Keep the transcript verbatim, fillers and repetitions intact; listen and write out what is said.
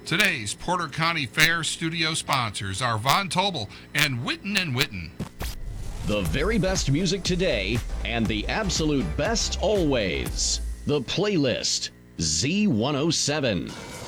Today's Porter County Fair studio sponsors are Von Tobel and Witten and Witten. The very best music today and the absolute best always. The Playlist, Z one oh seven.